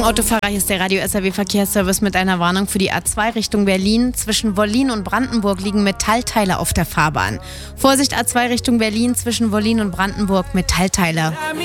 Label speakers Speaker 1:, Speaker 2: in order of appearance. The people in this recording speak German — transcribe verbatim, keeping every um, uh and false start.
Speaker 1: Autofahrer, hier ist der Radio-S R W-Verkehrsservice mit einer Warnung für die A zwei Richtung Berlin. Zwischen Wollin und Brandenburg liegen Metallteile auf der Fahrbahn. Vorsicht A zwei Richtung Berlin, zwischen Wollin und Brandenburg Metallteile.